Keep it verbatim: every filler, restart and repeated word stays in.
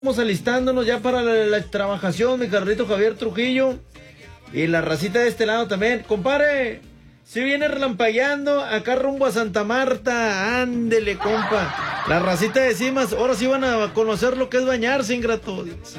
Estamos alistándonos ya para la, la trabajación, mi carnalito Javier Trujillo. Y la racita de este lado también. Compadre, si viene relampagueando acá rumbo a Santa Marta. Ándele, compa. La racita de Cimas, ahora sí van a conocer lo que es bañarse, ingrato.